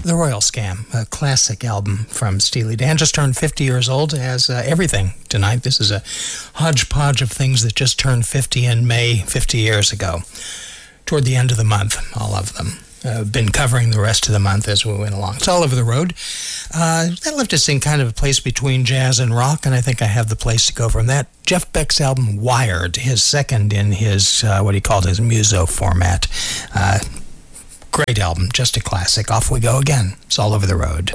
The Royal Scam, a classic album from Steely Dan. Just turned 50 years old. It has everything tonight. This is a hodgepodge of things that just turned 50 in May 50 years ago. Toward the end of the month, all of them. Been covering the rest of the month as we went along. It's all over the road. That left us in kind of a place between jazz and rock, and I think I have the place to go from that. Jeff Beck's album Wired, his second in his, what he called his muso format. Great album, just a classic. Off we go again. It's all over the road.